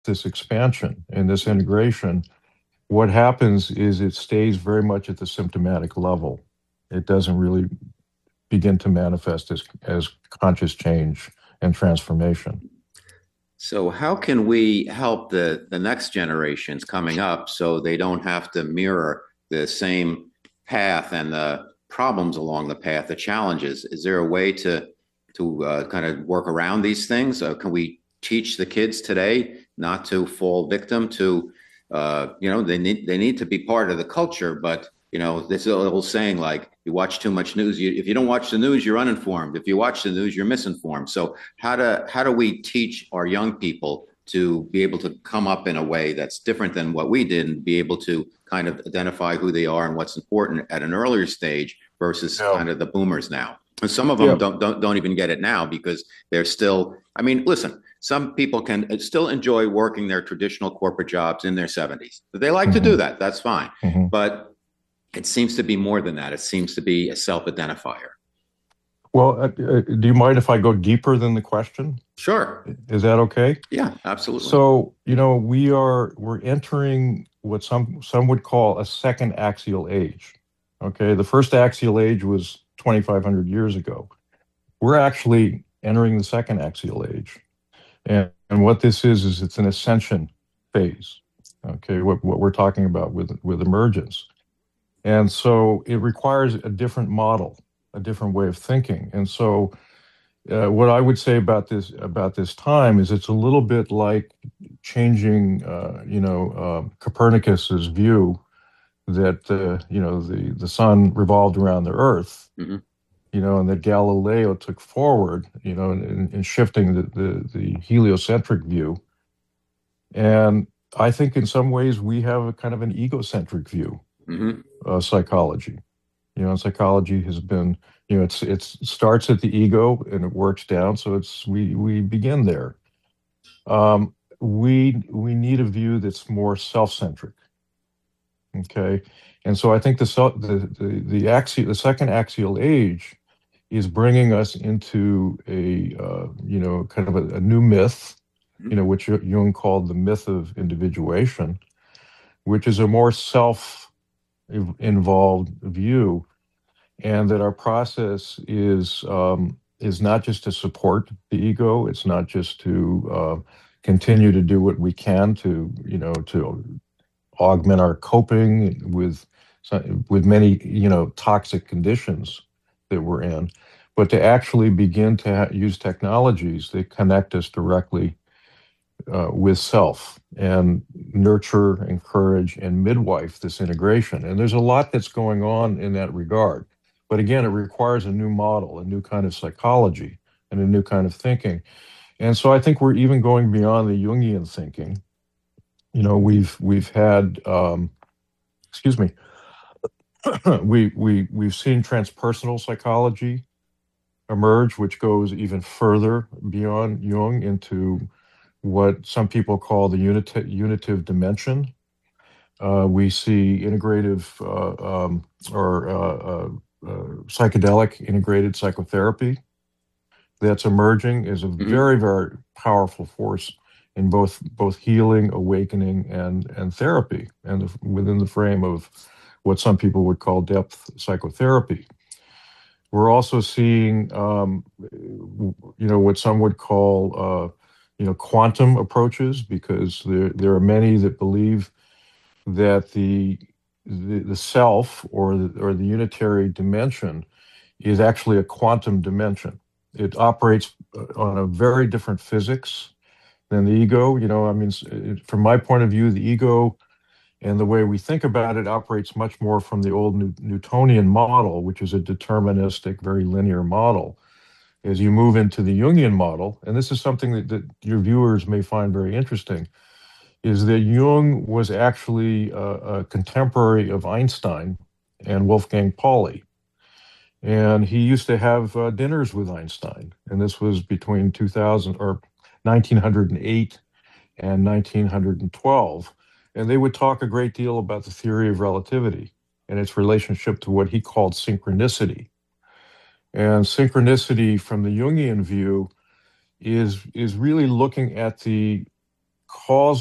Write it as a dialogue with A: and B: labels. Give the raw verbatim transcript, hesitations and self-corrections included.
A: this expansion and this integration, what happens is it stays very much at the symptomatic level. It doesn't really begin to manifest as, as conscious change and transformation.
B: So how can we help the, the next generations coming up so they don't have to mirror the same path and the problems along the path, the challenges? Is there a way to to uh, kind of work around these things? Uh, can we teach the kids today not to fall victim to, uh, you know, they need they need to be part of the culture, but you know, this little saying like, you watch too much news. You, if you don't watch the news, you're uninformed. If you watch the news, you're misinformed. So how do how do we teach our young people to be able to come up in a way that's different than what we did and be able to kind of identify who they are and what's important at an earlier stage versus
A: Yeah.
B: kind of the boomers now? And some of
A: Yeah.
B: them don't, don't don't even get it now because they're still, I mean, listen, some people can still enjoy working their traditional corporate jobs in their seventies. They like mm-hmm. to do that. That's fine. Mm-hmm. But it seems to be more than that. It seems to be a self-identifier.
A: Well, uh, uh, do you mind if I go deeper than the question?
B: Sure.
A: Is that okay?
B: Yeah, absolutely.
A: So, you know, we are, we're entering what some, some would call a second axial age. Okay. The first axial age was twenty-five hundred years ago. We're actually entering the second axial age. And, and what this is, is it's an ascension phase. Okay. What, what we're talking about with, with emergence. And so it requires a different model, a different way of thinking. And so uh, what I would say about this about this time is it's a little bit like changing, uh, you know, uh, Copernicus's view that, uh, you know, the, the sun revolved around the earth, mm-hmm. you know, and that Galileo took forward, you know, in, in shifting the, the, the heliocentric view. And I think in some ways we have a kind of an egocentric view. Mm-hmm. Uh, psychology, you know, psychology has been, you know, it's it's it starts at the ego and it works down. So it's we we begin there. Um, we we need a view that's more self-centric. Okay, and so I think the the the the axial the second axial age is bringing us into a uh, you know kind of a, a new myth, you know, which Jung called the myth of individuation, which is a more self involved view, and that our process is um, is not just to support the ego. It's not just to uh, continue to do what we can to you know to augment our coping with with many you know toxic conditions that we're in, but to actually begin to ha- use technologies that connect us directly Uh, with self and nurture, encourage, and midwife this integration. And there's a lot that's going on in that regard. But again, it requires a new model, a new kind of psychology, and a new kind of thinking. And so I think we're even going beyond the Jungian thinking. You know, we've we've had, um, excuse me, we we we've seen transpersonal psychology emerge, which goes even further beyond Jung into what some people call the unit- unitive dimension. Uh, we see integrative uh, um, or uh, uh, uh, psychedelic integrated psychotherapy that's emerging is a mm-hmm. very, very powerful force in both both healing, awakening, and and therapy, and the, within the frame of what some people would call depth psychotherapy. We're also seeing, um, you know, what some would call uh, you know, quantum approaches, because there there are many that believe that the the, the self or the, or the unitary dimension is actually a quantum dimension. It operates on a very different physics than the ego. You know, I mean, from my point of view, the ego and the way we think about it operates much more from the old Newtonian model, which is a deterministic, very linear model. As you move into the Jungian model, and this is something that, that your viewers may find very interesting, is that Jung was actually a, a contemporary of Einstein and Wolfgang Pauli. And he used to have uh, dinners with Einstein. And this was between two thousand or nineteen oh eight and nineteen twelve. And they would talk a great deal about the theory of relativity and its relationship to what he called synchronicity. And synchronicity from the Jungian view is, is really looking at the cause